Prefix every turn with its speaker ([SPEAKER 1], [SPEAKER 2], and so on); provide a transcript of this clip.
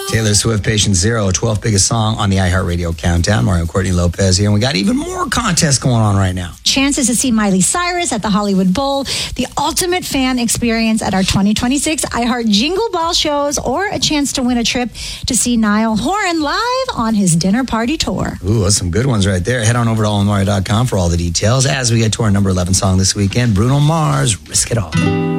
[SPEAKER 1] Taylor Swift, Patient Zero, 12th biggest song on the iHeartRadio Countdown. Mario Courtney Lopez here, and we got even more contests going on right now.
[SPEAKER 2] Chances to see Miley Cyrus at the Hollywood Bowl, the ultimate fan experience at our 2026 iHeart Jingle Ball shows, or a chance to win a trip to see Niall Horan live on his dinner party tour.
[SPEAKER 1] Ooh, that's some good ones right there. Head on over to allmario.com for all the details as we get to our number 11 song this weekend, Bruno Mars, Risk It All.